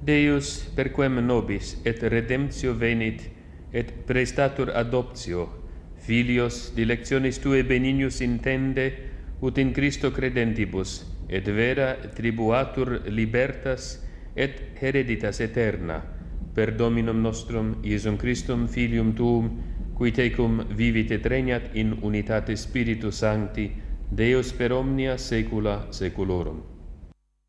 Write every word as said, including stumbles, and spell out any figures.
Deus perquem nobis et redemptio venit et prestatur adoptio filios dilectionis Tuae benignus intende ut in Christo credentibus et vera tribuatur libertas et hereditas aeterna per Dominum nostrum Iesum Christum Filium Tuum, qui tecum vivit et regnat in unitate Spiritus Sancti, Deus per omnia saecula saeculorum.